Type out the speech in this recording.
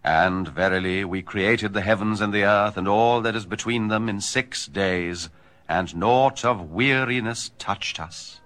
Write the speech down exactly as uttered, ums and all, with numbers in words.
And verily we created the heavens and the earth, and all that is between them, in six days, and naught of weariness touched us.